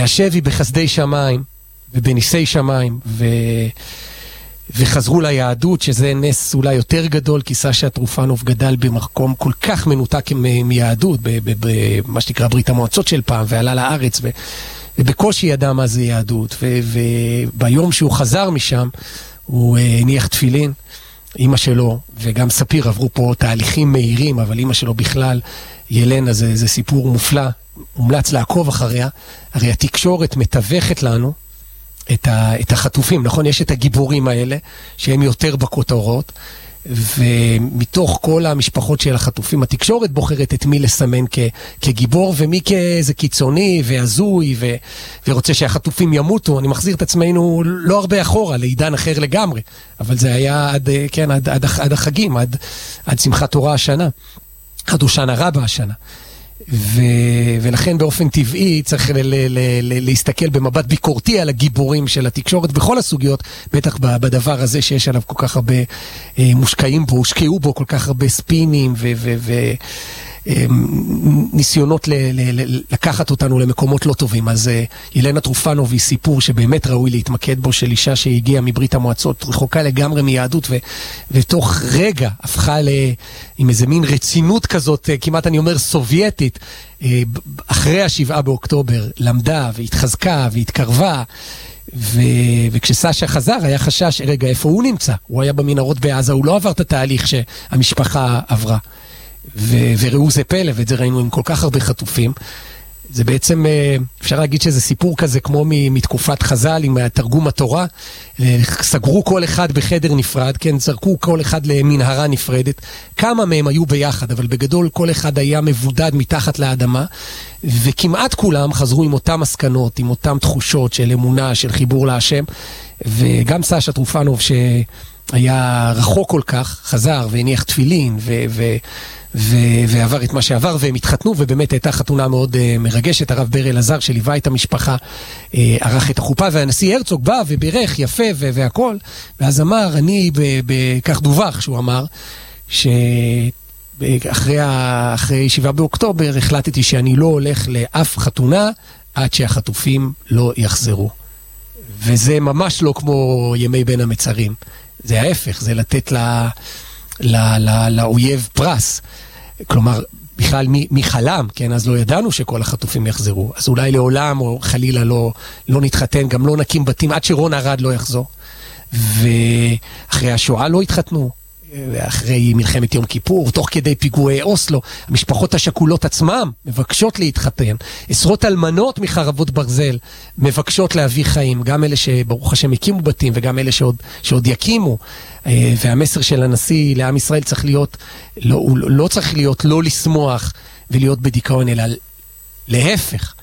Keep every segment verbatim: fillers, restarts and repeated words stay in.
מהשבי בחסדי שמיים ובניסי שמיים, ו... וחזרו ליהדות, שזה נס אולי יותר גדול, כי סשה טרופנוב גדל במקום כל כך מנותק מיהדות, במה שנקרא ברית המועצות של פעם, ועלה לארץ, ו... ובקושי ידע מה זה יהדות, ו... וביום שהוא חזר משם, הוא הניח תפילין, אמא שלו, וגם ספיר עברו פה תהליכים מהירים, אבל אמא שלו בכלל, ילנה, זה, זה סיפור מופלא, מומלץ לעקוב אחריה, הרי התקשורת מתווכת לנו, את, ה, את החטופים, נכון? יש את הגיבורים האלה, שהם יותר בכותרות, ומתוך כל המשפחות של החטופים, התקשורת בוחרת את מי לסמן כ, כגיבור, ומי כאיזה קיצוני והזוי, ו, ורוצה שהחטופים ימותו. אני מחזיר את עצמנו לא הרבה אחורה, לעידן אחר לגמרי, אבל זה היה עד, כן, עד, עד, עד החגים, עד, עד שמחת תורה השנה, עד הושענא רבה השנה. ו... ולכן באופן טבעי צריך ל... ל... ל... להסתכל במבט ביקורתי על הגיבורים של התקשורת בכל הסוגיות, בטח בדבר הזה שיש עליו כל כך הרבה מושקעים בו, הושקעו בו כל כך הרבה ספינים ו... ו... ו... ניסיונות ל- ל- ל- לקחת אותנו למקומות לא טובים. אז ילנה טרופנוב היא סיפור שבאמת ראוי להתמקד בו, של אישה שהגיעה מברית המועצות, רחוקה לגמרי מיהדות, ו- ותוך רגע הפכה ל- עם איזה מין רצינות כזאת, כמעט אני אומר סובייטית, אחרי השבעה באוקטובר, למדה והתחזקה והתקרבה, ו... וכשסשה חזר היה חשש, רגע, איפה הוא נמצא? הוא היה במנהרות בעזה, הוא לא עבר את התהליך שהמשפחה עברה. ו- וראו זה פלא, ואת זה ראינו עם כל כך הרבה חטופים. זה בעצם, אפשר להגיד שזה סיפור כזה כמו מתקופת חז"ל עם תרגום התורה. סגרו כל אחד בחדר נפרד, כן, זרקו כל אחד למנהרה נפרדת. כמה מהם היו ביחד, אבל בגדול כל אחד היה מבודד מתחת לאדמה, וכמעט כולם חזרו עם אותם מסקנות, עם אותם תחושות של אמונה, של חיבור להשם. וגם סשה טרופנוב שהיה רחוק כל כך, חזר והניח תפילין ו... ו- ו- ועבר את מה שעבר, והם התחתנו, ובאמת הייתה חתונה מאוד uh, מרגשת. הרב בר אלעזר שליווה את המשפחה uh, ערך את החופה, והנשיא הרצוג בא ובירך יפה ו- והכל, ואז אמר, אני בכך דווח שהוא אמר שאחרי ה- אחרי שבעה באוקטובר החלטתי שאני לא הולך לאף חתונה עד שהחטופים לא יחזרו. וזה ממש לא כמו ימי בין המצרים, זה ההפך, זה לתת לה לא, לא, לאויב פרס. כלומר, בכלל מי, מי חלם, כן? אז לא ידענו שכל החטופים יחזרו. אז אולי לעולם או חלילה לא, לא נתחתן, גם לא נקים בתים עד שרון ארד לא יחזור. ואחרי השואה לא התחתנו. אחרי מלחמת יום כיפור, תוך כדי פיגועי אוסלו, המשפחות השכולות עצמם מבקשות להתחתן. עשרות אלמנות מחרבות ברזל מבקשות להביא חיים, גם אלה שברוך השם הקימו בתים וגם אלה שעוד, שעוד יקימו. והמסר של הנשיא לעם ישראל צריך להיות, לא, הוא לא צריך להיות לא לשמוח ולהיות בדיכאון, אלא להפך,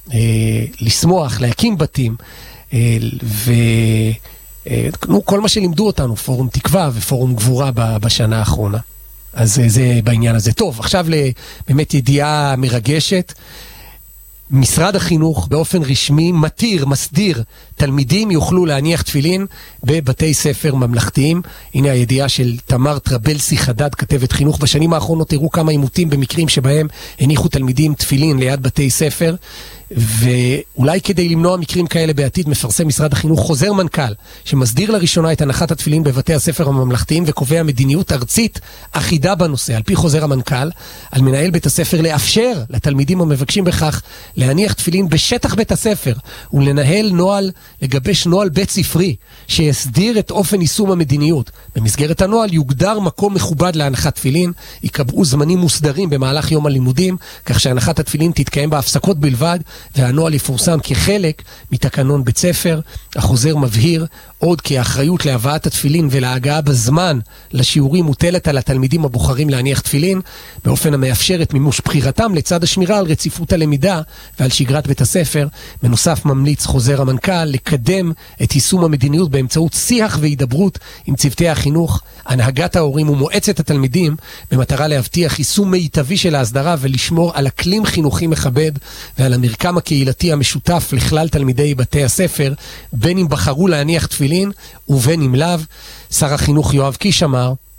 לשמוח, להקים בתים, ו... כל מה שלימדו אותנו, פורום תקווה ופורום גבורה בשנה האחרונה. אז זה בעניין הזה. טוב, עכשיו באמת ידיעה מרגשת. משרד החינוך באופן רשמי מתיר, מסדיר, תלמידים יוכלו להניח תפילין בבתי ספר ממלכתיים. הנה הידיעה של תמר טרבלסי חדד, כתבת חינוך. בשנים האחרונות תראו כמה עימותים במקרים שבהם הניחו תלמידים תפילין ליד בתי ספר, ואולי כדי למנוע מקרים כאלה בעתיד מפרסם משרד החינוך חוזר מנכ"ל שמסדיר לראשונה את הנחת התפילין בבתי הספר הממלכתיים וקובע מדיניות ארצית אחידה בנושא. על פי חוזר המנכ"ל, על מנהל בית הספר לאפשר לתלמידים המבקשים בכך להניח תפילין בשטח בית הספר ולנהל נוהל, לגבש נוהל בית ספרי שיסדיר את אופן יישום המדיניות. במסגרת הנוהל יוגדר מקום מכובד להנחת תפילין, יקבעו זמנים מוסדרים במהלך יום הלימודים, כך שהנחת התפילין תתקיים בהפסקות בלבד, והנוהל יפורסם כחלק מתקנון בית ספר. החוזר מבהיר עוד כי האחריות להבאת התפילין ולהגעה בזמן לשיעורים מוטלת על התלמידים הבוחרים להניח תפילין, באופן המאפשר את מימוש בחירתם לצד השמירה על רציפות הלמידה ועל שגרת בית הספר. בנוסף ממליץ חוזר המנכ"ל לקדם את יישום המדיניות באמצעות שיח והידברות עם צוותי החינוך, הנהגת ההורים ומועצת התלמידים, במטרה להבטיח יישום מיטבי של ההסדרה ולשמור על אקלים חינוכי מכבד ועל המרקם הקהילתי המשותף לכלל תלמידי בתי הספר, בין אם בחרו להניח תפילין ובין אם לאו. שר החינוך יואב קיש אמר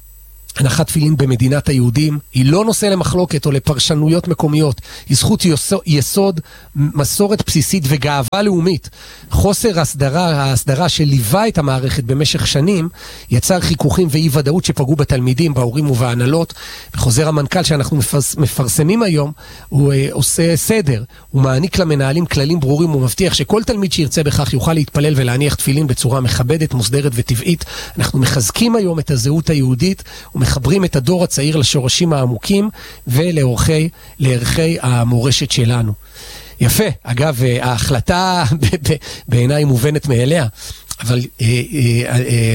הנחת תפילין במדינת היהודים היא לא נושא למחלוקת או לפרשנויות מקומיות, היא זכות יסוד, מסורת בסיסית וגאווה לאומית. חוסר הסדרה, ההסדרה שליווה את המערכת במשך שנים, יצר חיכוכים ואי ודאות שפגעו בתלמידים, בהורים ובהנהלות. בחוזר המנכ"ל שאנחנו מפרס, מפרסמים היום, הוא אה, עושה סדר, הוא מעניק למנהלים כללים ברורים, הוא מבטיח שכל תלמיד שירצה בכך יוכל להתפלל ולהניח תפילין בצורה מכבדת, מוסדרת וטבעית. אנחנו מחזקים היום את הזהות היהודית, ומחברים את הדור הצעיר לשורשים העמוקים ולערכי לערכי המורשת שלנו. יפה, אגב, ההחלטה בעיניי מובנת מאליה, אבל אה, אה, אה,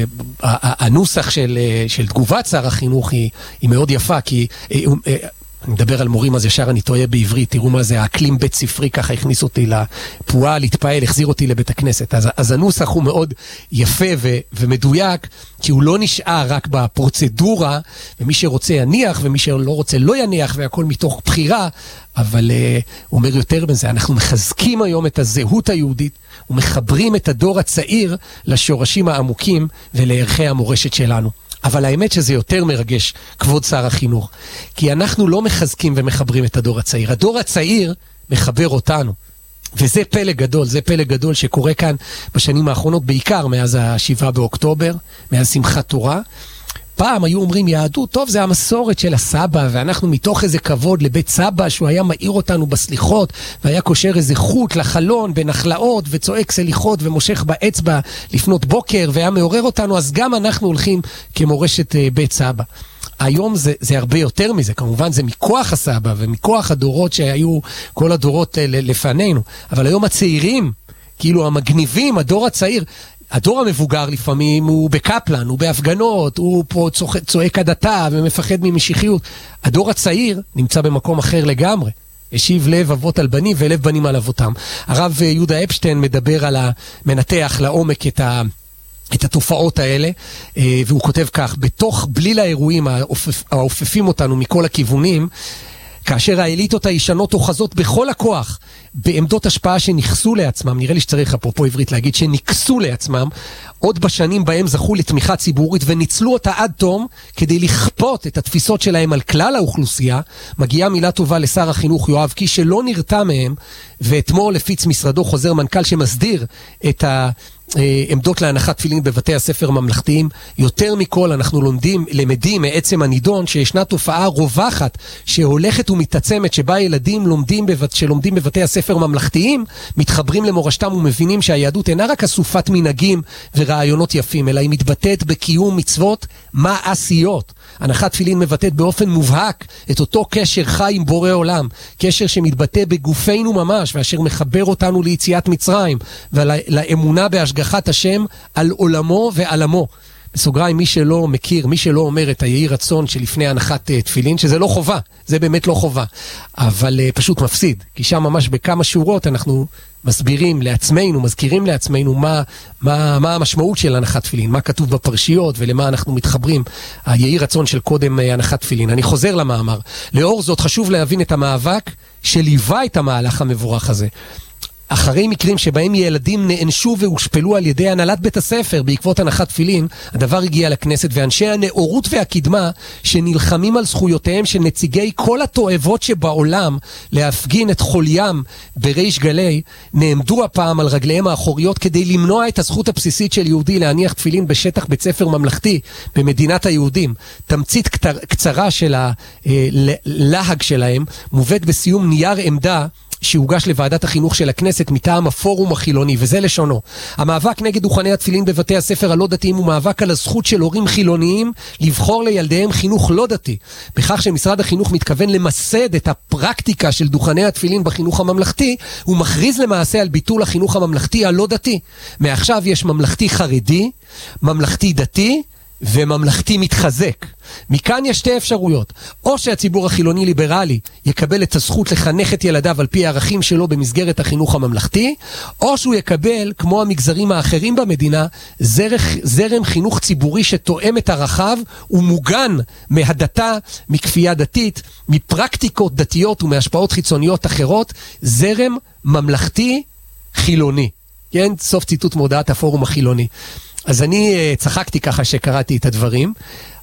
הנוסח של, של תגובת שר החינוך היא, היא מאוד יפה, כי אה, אה, אני מדבר על מורים, אז ישר אני טועה בעברית, תראו מה זה, האקלים בית ספרי, ככה הכניס אותי לפועה, להתפעל, החזיר אותי לבית הכנסת. אז, אז הנוסח הוא מאוד יפה ו, ומדויק, כי הוא לא נשאר רק בפרוצדורה, ומי שרוצה יניח, ומי שלא רוצה לא יניח, והכל מתוך בחירה, אבל uh, הוא אומר יותר בזה, אנחנו מחזקים היום את הזהות היהודית, ומחברים את הדור הצעיר לשורשים העמוקים ולערכי המורשת שלנו. אבל האמת שזה יותר מרגש, כבוד שר החינוך, כי אנחנו לא מחזקים ומחברים את הדור הצעיר. הדור הצעיר מחבר אותנו, וזה פלא גדול, זה פלא גדול שקורה כאן בשנים האחרונות, בעיקר מאז השבעה באוקטובר, מאז שמחת תורה. פעם היו אומרים יהדות, טוב, זה המסורת של הסבא, ואנחנו מתוך איזה כבוד לבית סבא, שהוא היה מאיר אותנו בסליחות, והיה קושר איזה חוט לחלון בנחלאות, וצועק סליחות ומושך באצבע לפנות בוקר, והיה מעורר אותנו, אז גם אנחנו הולכים כמורשת בית סבא. היום זה, זה הרבה יותר מזה, כמובן זה מכוח הסבא, ומכוח הדורות שהיו כל הדורות לפנינו, אבל היום הצעירים, כאילו המגניבים, הדור הצעיר, הדור המבוגר לפעמים הוא בקפלן, הוא בהפגנות, הוא פה צועק, צועק הדתה ומפחד ממשיחיות. הדור הצעיר נמצא במקום אחר לגמרי. השיב לב אבות על בנים ולב בנים על אבותם. הרב יהודה אפשטיין מדבר על המנתח לעומק את ה... את התופעות האלה, והוא כותב כך, בתוך בליל האירועים האופפים אותנו מכל הכיוונים, כאשר האליטות הישנות אוחזות בכל הכוח בעמדות השפעה שנכסו לעצמם, נראה לי שצריך אפרופו עברית להגיד שנכסו לעצמם, עוד בשנים בהם זכו לתמיכה ציבורית וניצלו אותה עד תום כדי לכפות את התפיסות שלהם על כלל האוכלוסייה, מגיעה מילה טובה לשר החינוך יואב קיש שלא נרתע מהם, ואתמול הפיץ משרדו חוזר מנכ"ל שמסדיר את ה... עמדות להנחת תפילין בבתי הספר ממלכתיים. יותר מכל אנחנו לומדים, למדים מעצם הנידון שישנה תופעה רווחת שהולכת ומתעצמת שבה ילדים לומדים בבת, שלומדים בבתי הספר ממלכתיים מתחברים למורשתם ומבינים שהיהדות אינה רק אסופת מנהגים ורעיונות יפים, אלא היא מתבטאת בקיום מצוות מעשיות. הנחת תפילין מבטאת באופן מובהק את אותו קשר חי עם בורא עולם, קשר שמתבטא בגופנו ממש ואשר מחבר אותנו ליציאת מצרים ולאמונה בהשגחת השם על עולמו ועל עמו. בסוגריים, מי שלא מכיר, מי שלא אומר את היהי רצון שלפני הנחת תפילין, שזה לא חובה, זה באמת לא חובה, אבל uh, פשוט מפסיד, כי שם ממש בכמה שורות אנחנו מסבירים לעצמנו, מזכירים לעצמנו מה, מה, מה המשמעות של הנחת תפילין, מה כתוב בפרשיות ולמה אנחנו מתחברים, היהי רצון של קודם הנחת תפילין. אני חוזר למאמר. לאור זאת חשוב להבין את המאבק שליווה את המהלך המבורך הזה. אחרי מקרים שבהם ילדים נענשו והושפלו על ידי הנהלת בית הספר בעקבות הנחת תפילין, הדבר הגיע לכנסת, ואנשי הנאורות והקדמה שנלחמים על זכויותיהם של נציגי כל התועבות שבעולם להפגין את חוליים בריש גלי, נעמדו הפעם על רגליהם האחוריות כדי למנוע את הזכות הבסיסית של יהודי להניח תפילין בשטח בית ספר ממלכתי במדינת היהודים. תמצית קצרה של הלהג שלהם מובאת בסיום נייר עמדה שהוגש לוועדת החינוך של הכנסת מטעם הפורום החילוני, וזה לשונו. המאבק נגד דוכני התפילין בבתי הספר הלא דתיים הוא מאבק על הזכות של הורים חילוניים לבחור לילדיהם חינוך לא דתי. בכך שמשרד החינוך מתכוון למסד את הפרקטיקה של דוכני התפילין בחינוך הממלכתי, הוא מכריז למעשה על ביטול החינוך הממלכתי הלא דתי. מעכשיו יש ממלכתי חרדי, ממלכתי דתי, וממלכתי מתחזק. מכאן יש שתי אפשרויות. או שהציבור החילוני ליברלי יקבל את הזכות לחנך את ילדיו על פי הערכים שלו במסגרת החינוך הממלכתי, או שהוא יקבל, כמו המגזרים האחרים במדינה, זרח, זרם חינוך ציבורי שתואם את ערכיו ומוגן מהדתה, מכפייה דתית, מפרקטיקות דתיות ומהשפעות חיצוניות אחרות, זרם ממלכתי חילוני. כן? סוף ציטוט מהודעת הפורום החילוני. אז אני צחקתי ככה שקראתי את הדברים,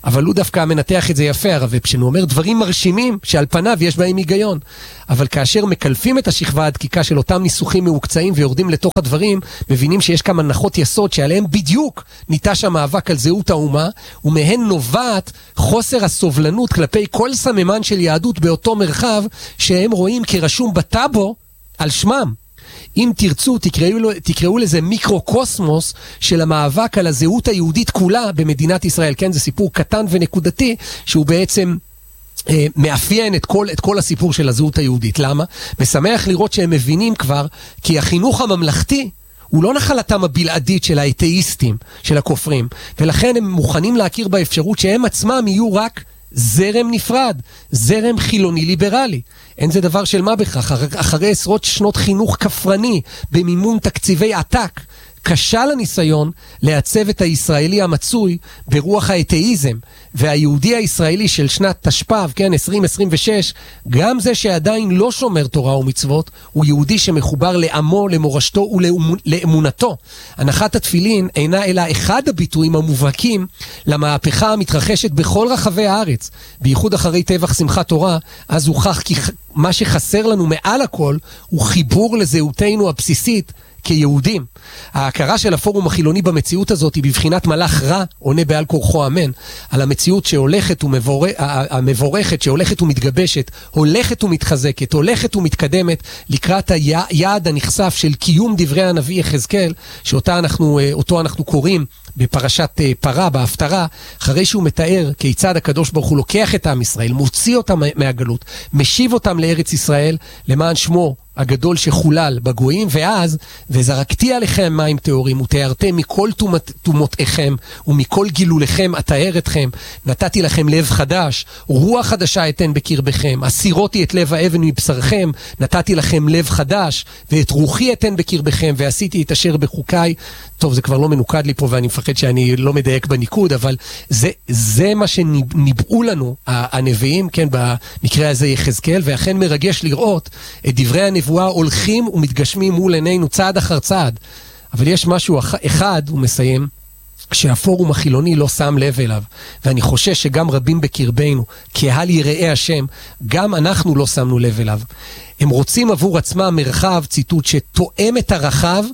אבל הוא דווקא מנתח את זה יפה, הרב אפשטיין, הוא אומר דברים מרשימים שעל פניו יש בהם היגיון, אבל כאשר מקלפים את השכבה הדקיקה של אותם ניסוחים מעוקצאים ויורדים לתוך הדברים, מבינים שיש כמה הנחות יסוד שעליהם בדיוק ניטש המאבק על זהות האומה, ומהן נובעת חוסר הסובלנות כלפי כל סממן של יהדות באותו מרחב שהם רואים כרשום בטאבו על שמם. אם תרצו, תקראו, תקראו לזה מיקרו-קוסמוס של המאבק על הזהות היהודית כולה במדינת ישראל. כן, זה סיפור קטן ונקודתי, שהוא בעצם אה, מאפיין את כל, את כל הסיפור של הזהות היהודית. למה? משמח לראות שהם מבינים כבר, כי החינוך הממלכתי, הוא לא נחלתם הבלעדית של האתאיסטים, של הכופרים, ולכן הם מוכנים להכיר באפשרות שהם עצמם יהיו רק זרם נפרד, זרם חילוני ליברלי. אין זה דבר של מה בכך, אחרי עשרות שנות חינוך כפרני במימון תקציבי עתק, כשל הניסיון לעצב את הישראלי המצוי ברוח האתאיזם, והיהודי הישראלי של שנת תשפ"ב, כן, עשרים עשרים ושש, גם זה שעדיין לא שומר תורה ומצוות, הוא יהודי שמחובר לעמו, למורשתו ולאמונתו. הנחת התפילין אינה אלא אחד הביטויים המובהקים למהפכה המתרחשת בכל רחבי הארץ, בייחוד אחרי טבח שמחת תורה. אז הוכח כי מה שחסר לנו מעל הכל הוא חיבור לזהותנו הבסיסית כיהודים. ההכרה של הפורום החילוני במציאות הזאת היא בבחינת מלאך רע, עונה בעל כורחו אמן, על המציאות שהולכת ומבורכ... המבורכת, שהולכת ומתגבשת, הולכת ומתחזקת, הולכת ומתקדמת לקראת היעד הנחשף של קיום דברי הנביא יחזקאל, שאותה אנחנו, אותו אנחנו קוראים בפרשת פרה, בהפטרה, אחרי שהוא מתאר כיצד הקדוש ברוך הוא לוקח את עם ישראל, מוציא אותם מהגלות, משיב אותם לארץ ישראל, למען שמו הגדול שחולל בגויים, ואז, וזרקתי עליכם מים טהורים, ותיארתם מכל תומותיכם, ומכל גילוליכם אתאר אתכם, נתתי לכם לב חדש, רוח חדשה אתן בקרבכם, הסירותי את לב האבן מבשרכם, נתתי לכם לב חדש, ואת רוחי אתן בקרבכם, ועשיתי את אשר בחוקיי. טוב, זה כבר לא מנוקד לי פה, ואני מפחד שאני לא מדייק בניקוד, אבל זה, זה מה שניבאו לנו הנביאים, כן, במקרה הזה יחזקאל, ואכן מרגש לראות את דברי הנבואה הולכים ומתגשמים מול עינינו צעד אחר צעד. אבל יש משהו אחד, הוא מסיים, שהפורום החילוני לא שם לב אליו, ואני חושש שגם רבים בקרבנו, קהל יראי השם, גם אנחנו לא שמנו לב אליו. הם רוצים עבור עצמם מרחב, ציטוט, שתואם את הרחב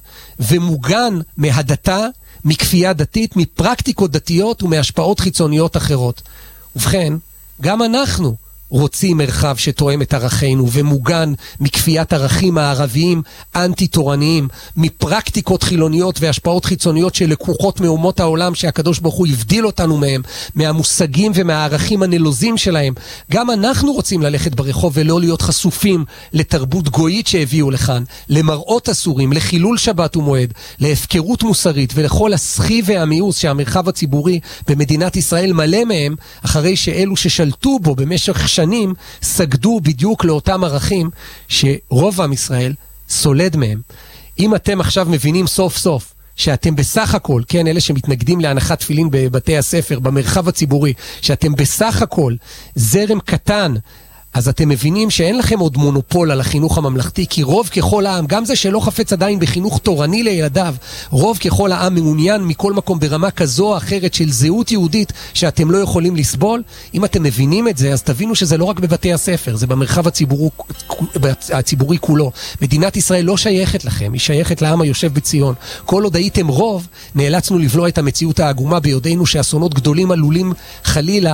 ומוגן מהדתה, מכפייה דתית, מפרקטיקות דתיות ומהשפעות חיצוניות אחרות. ובכן, גם אנחנו רוצים מרחב שתואם את ערכינו ומוגן מכפיית ערכים הערביים אנטי-תורניים, מפרקטיקות חילוניות והשפעות חיצוניות שלקוחות מאומות העולם שהקדוש ברוך הוא הבדיל אותנו מהם, מהמושגים ומהערכים הנלוזים שלהם. גם אנחנו רוצים ללכת ברחוב ולא להיות חשופים לתרבות גויית שהביאו לכאן, למראות אסורים, לחילול שבת ומועד, להפקרות מוסרית ולכל הסחי והמיאוס שהמרחב הציבורי במדינת ישראל מלא מהם, אחרי שאלו ששלטו בו במשך שנים סגדו בדיוק לאותם ערכים שרוב עם ישראל סולד מהם. אם אתם עכשיו מבינים סוף סוף שאתם בסך הכל, כן, אלה שמתנגדים להנחת תפילין בבתי הספר, במרחב הציבורי, שאתם בסך הכל זרם קטן, אז אתם מבינים שאין לכם עוד מונופול על החינוך הממלכתי, כי רוב ככל העם, גם זה שלא חפץ עדיין בחינוך תורני לילדיו, רוב ככל העם מעוניין מכל מקום ברמה כזו או אחרת של זהות יהודית שאתם לא יכולים לסבול. אם אתם מבינים את זה, אז תבינו שזה לא רק בבתי הספר, זה במרחב הציבורי, הציבורי כולו. מדינת ישראל לא שייכת לכם, היא שייכת לעם היושב בציון. כל עוד הייתם רוב, נאלצנו לבלוע את המציאות העגומה ביודענו שאסונות גדולים עלולים חלילה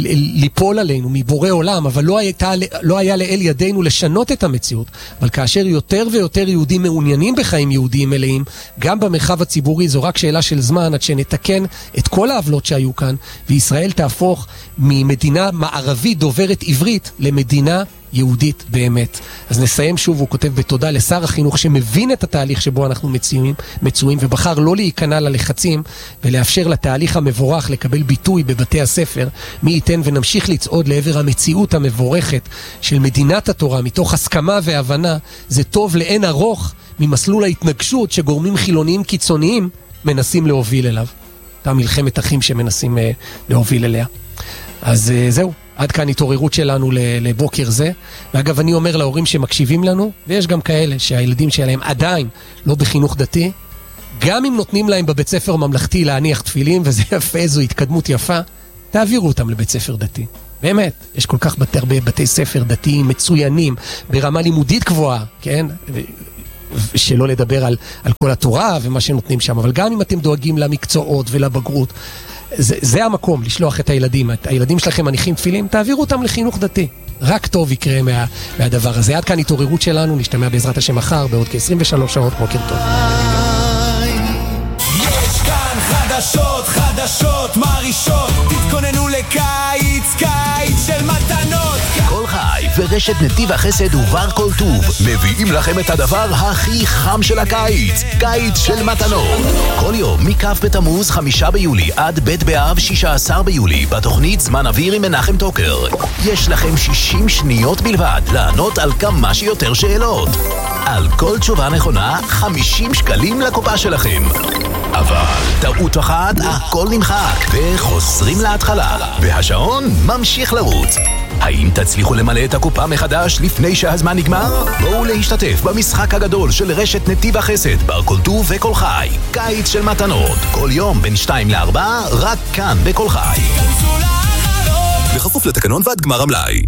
ליפול עלינו מבורא עולם, אבל לא הייתה לא היה לאל ידינו לשנות את המציאות. אבל כאשר יותר ויותר יהודים מעוניינים בחיים יהודיים מלאים, גם במרחב הציבורי, זו רק שאלה של זמן עד שנתקן את כל העוולות שהיו כאן, וישראל תהפוך ממדינה מערבית דוברת עברית למדינה יהודית באמת. אז נסיים שוב, הוא כותב בתודה לשר החינוך שמבין את התהליך שבו אנחנו מצויים, מצויים ובחר לא להיכנע ללחצים ולאפשר לתהליך המבורך לקבל ביטוי בבתי הספר. מי ייתן ונמשיך לצעוד לעבר המציאות המבורכת של מדינת התורה מתוך הסכמה והבנה. זה טוב לאין ארוך ממסלול ההתנגשות שגורמים חילוניים קיצוניים מנסים להוביל אליו. אותה מלחמת אחים שמנסים uh, להוביל אליה. אז uh, זהו, עד כאן התעוררות שלנו לבוקר זה. ואגב, אני אומר להורים שמקשיבים לנו, ויש גם כאלה שהילדים שלהם עדיין לא בחינוך דתי, גם אם נותנים להם בבית ספר ממלכתי להניח תפילין, וזה יפה, זו התקדמות יפה, תעבירו אותם לבית ספר דתי. באמת, יש כל כך הרבה בתי ספר דתיים מצוינים, ברמה לימודית גבוהה, כן? שלא לדבר על, על כל התורה ומה שנותנים שם, אבל גם אם אתם דואגים למקצועות ולבגרות, זה, זה המקום לשלוח את הילדים. את הילדים שלכם מניחים תפילים, תעבירו אותם לחינוך דתי. רק טוב יקרה מה, מהדבר הזה. עד כאן התעוררות שלנו, נשתמע בעזרת השם מחר, בעוד כ-עשרים ושלוש שעות, בוקר טוב. יש כאן חדשות, חדשות, מרישות, תתכוננו לקיץ, קיץ של מתנות. כל חי ורשת נתיב החסד ובר כל טוב מביאים לכם את הדבר הכי חם של הקיץ, קיץ של מתנות. כל יום מכף בתמוז חמישה ביולי עד בית באב שישה עשר ביולי בתוכנית זמן אוויר עם מנחם טוקר. יש לכם שישים שניות בלבד לענות על כמה שיותר שאלות. על כל תשובה נכונה חמישים שקלים לקופה שלכם. אבל טעות אחת, הכל נמחק וחוזרים להתחלה והשעון ממשיך לרוץ. האם תצליחו למלא את הקופה מחדש לפני שהזמן נגמר? בואו להשתתף במשחק הגדול של רשת נתיב החסד, בר כל טוב וכל חי. קיץ של מתנות, כל יום בין שתיים לארבע, רק כאן בכל חי. בכפוף לתקנון ועד גמר המלאי.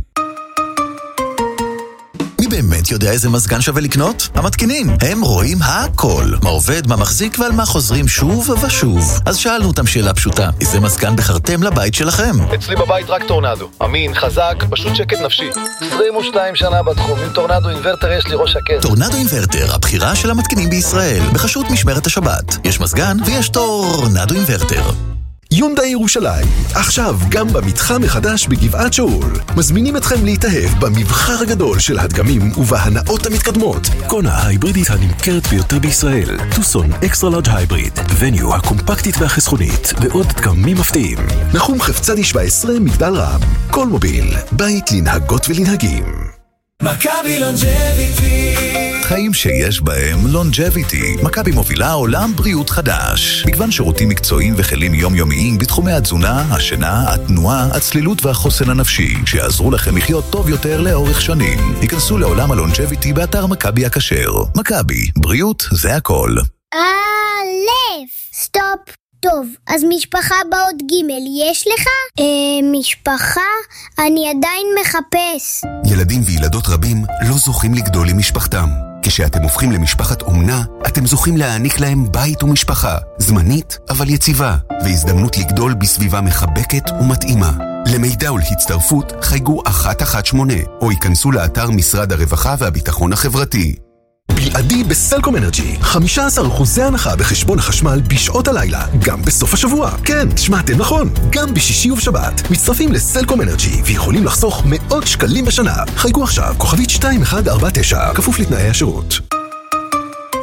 מי באמת יודע איזה מזגן שווה לקנות? המתקינים. הם רואים הכל. מה עובד, מה מחזיק ועל מה חוזרים שוב ושוב. אז שאלנו אותם שאלה פשוטה. איזה מזגן בחרתם לבית שלכם? אצלי בבית רק טורנדו. אמין, חזק, פשוט שקט נפשי. עשרים ושתיים שנה בתחום. עם טורנדו אינברטר יש לי ראש שקט. טורנדו אינברטר, הבחירה של המתקינים בישראל. בחסות משמרת השבת. יש מזגן ויש טורנדו אינברטר. יונדאי ירושלים, עכשיו גם במתחם החדש בגבעת שאול. מזמינים אתכם להתאהב במבחר הגדול של הדגמים ובהנאות המתקדמות. קונה ההיברידית הנמכרת ביותר בישראל, טוסון אקסטרה לארג' הייבריד, וניו הקומפקטית והחסכונית, ועוד דגמים מפתיעים. נחום חפצדי שבע עשרה מגדל רם, כל מוביל, בית לנהגות ולנהגים. מכבי לונג'ביטי, חיים שיש בהם לונג'ביטי. מכבי מובילה עולם בריאות חדש. מגוון שירותים מקצועיים וכלים יומיומיים בתחומי התזונה, השינה, התנועה, הצלילות והחוסן הנפשי, שיעזרו לכם לחיות טוב יותר לאורך שנים. היכנסו לעולם הלונג'ביטי באתר מכבי הכשר. מכבי, בריאות זה הכל. א', סטופ. טוב, אז משפחה בעוד ג' יש לך? אה, משפחה? אני עדיין מחפש. ילדים וילדות רבים לא זוכים לגדול עם משפחתם. כשאתם הופכים למשפחת אומנה, אתם זוכים להעניק להם בית ומשפחה, זמנית אבל יציבה, והזדמנות לגדול בסביבה מחבקת ומתאימה. למידע ולהצטרפות חייגו אחת אחת שמונה, או ייכנסו לאתר משרד הרווחה והביטחון החברתי. בלעדי בסלקום אנרג'י, חמישה עשר אחוזי הנחה בחשבון החשמל בשעות הלילה, גם בסוף השבוע. כן, שמעתם נכון, גם בשישי ובשבת. מצטרפים לסלקום אנרג'י ויכולים לחסוך מאות שקלים בשנה. חייגו עכשיו, כוכבית שתיים אחת ארבע תשע, כפוף לתנאי השירות.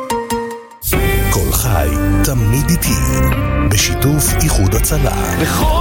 כל חי, תמיד איתי, בשיתוף איחוד הצלה.